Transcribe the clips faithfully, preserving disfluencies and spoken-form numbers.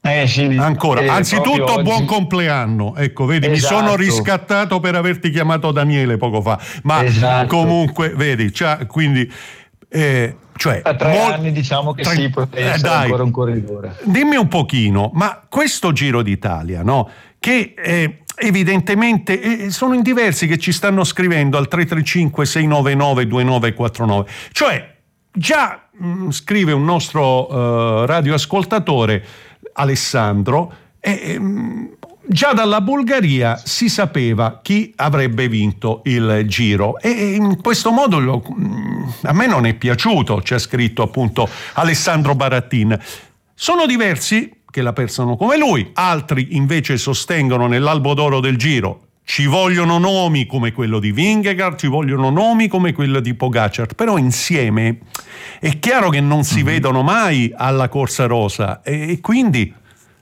Eh sì, ancora. eh, Anzitutto buon oggi... compleanno, ecco, vedi, esatto. mi sono riscattato per averti chiamato Daniele poco fa, ma esatto. comunque vedi, cioè, quindi eh, cioè a tre mol... anni diciamo che tre... sì, potrebbe eh, essere dai, ancora un corridore. Dimmi un pochino, ma questo Giro d'Italia, no? Che eh, evidentemente eh, sono in diversi che ci stanno scrivendo al tre tre cinque sei nove nove due nove quattro nove, cioè già mh, scrive un nostro uh, radioascoltatore, Alessandro, e mh, già dalla Bulgaria si sapeva chi avrebbe vinto il Giro, e in questo modo lo, mh, a me non è piaciuto, c'è scritto appunto Alessandro Barattin. Sono diversi che la pensano come lui, altri invece sostengono nell'albo d'oro del Giro ci vogliono nomi come quello di Vingegaard, ci vogliono nomi come quello di Pogacar, però insieme è chiaro che non si mm-hmm. vedono mai alla Corsa Rosa, e, e quindi...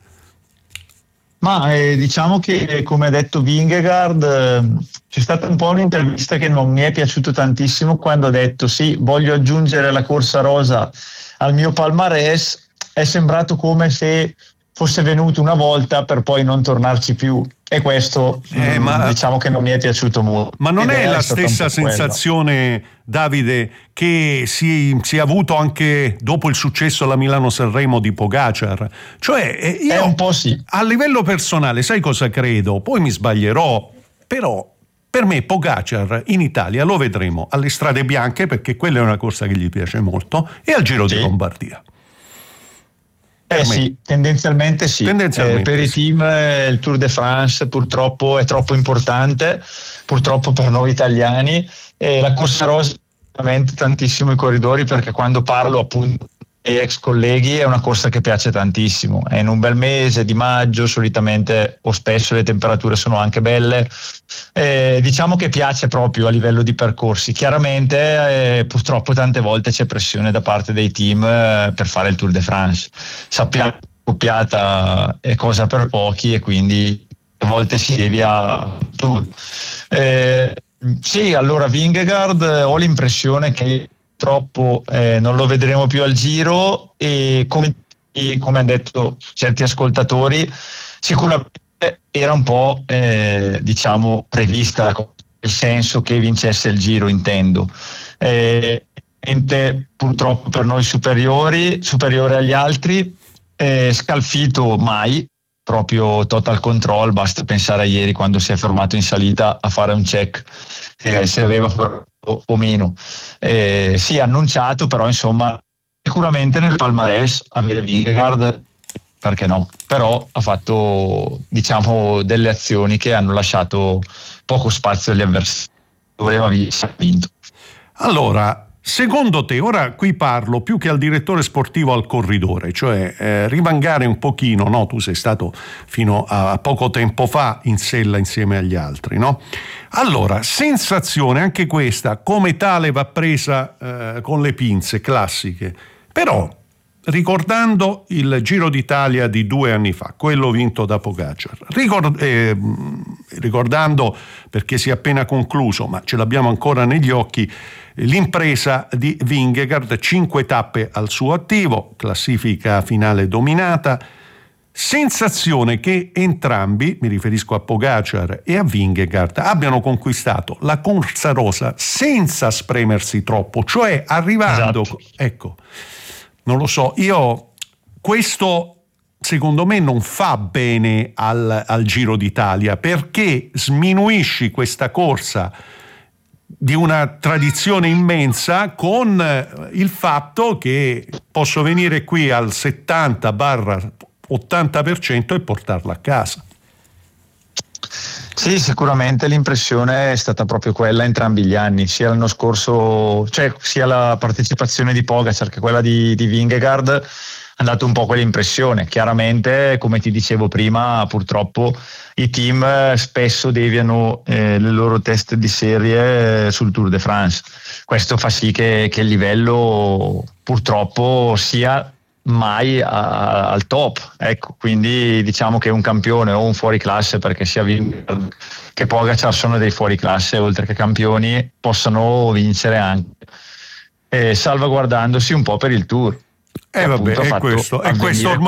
Ma eh, diciamo che, come ha detto Vingegaard, eh, c'è stata un po' un'intervista che non mi è piaciuto tantissimo, quando ha detto sì, voglio aggiungere la Corsa Rosa al mio palmarès. È sembrato come se fosse venuto una volta per poi non tornarci più, e questo eh, mh, ma, diciamo che non mi è piaciuto molto. Ma non è la è stessa sensazione, quella. Davide, che si, si è avuto anche dopo il successo alla Milano-Sanremo di Pogacar? Cioè io, è un po' sì. A livello personale, sai cosa credo? Poi mi sbaglierò, però per me Pogacar in Italia lo vedremo alle Strade Bianche, perché quella è una corsa che gli piace molto, e al Giro sì. di Lombardia. Eh sì, tendenzialmente sì. Tendenzialmente eh, per sì. i team eh, il Tour de France purtroppo è troppo importante, purtroppo per noi italiani, e la Corsa Rosa veramente tantissimo i corridori, perché quando parlo appunto ai ex colleghi è una corsa che piace tantissimo. È in un bel mese di maggio, solitamente o spesso le temperature sono anche belle, eh, diciamo che piace proprio a livello di percorsi. Chiaramente eh, purtroppo tante volte c'è pressione da parte dei team eh, per fare il Tour de France. Sappiamo che la coppiata è cosa per pochi, e quindi a volte si devia Tour. Eh, sì, allora Vingegaard ho l'impressione che purtroppo eh, non lo vedremo più al Giro, e come, e come hanno detto certi ascoltatori, sicuramente era un po' eh, diciamo prevista, nel senso che vincesse il Giro, intendo. Eh, purtroppo per noi superiori, superiore agli altri, eh, scalfito mai, proprio total control, basta pensare a ieri quando si è fermato in salita a fare un check eh, se aveva o, o meno. Eh, sì, annunciato, però insomma sicuramente nel palmarès avere Vingegaard, perché no? Però ha fatto, diciamo, delle azioni che hanno lasciato poco spazio agli avversari. Doveva aver vinto. Allora, secondo te, ora qui parlo più che al direttore sportivo, al corridore, cioè eh, rivangare un pochino, no? Tu sei stato fino a poco tempo fa in sella insieme agli altri, no? Allora, sensazione anche questa, come tale va presa eh, con le pinze classiche, però ricordando il Giro d'Italia di due anni fa, quello vinto da Pogacar, ricord- eh, ricordando, perché si è appena concluso, ma ce l'abbiamo ancora negli occhi, l'impresa di Vingegaard, cinque tappe al suo attivo, classifica finale dominata, sensazione che entrambi, mi riferisco a Pogacar e a Vingegaard, abbiano conquistato la Corsa Rosa senza spremersi troppo, cioè arrivando, esatto. ecco, non lo so, io questo secondo me non fa bene al, al Giro d'Italia, perché sminuisci questa corsa di una tradizione immensa con il fatto che posso venire qui al settanta ottanta per cento e portarla a casa. Sì, sicuramente l'impressione è stata proprio quella entrambi gli anni, sia l'anno scorso, cioè sia la partecipazione di Pogacar che quella di, di Vingegaard, ha dato un po' quell'impressione. Chiaramente, come ti dicevo prima, purtroppo i team spesso deviano eh, le loro teste di serie eh, sul Tour de France. Questo fa sì che, che il livello purtroppo sia mai a, al top, ecco, quindi diciamo che un campione o un fuoriclasse, perché sia Vingegaard che Pogacar sono dei fuoriclasse oltre che campioni, possano vincere anche eh, salvaguardandosi un po' per il Tour. Eh vabbè, è questo, è questo ormai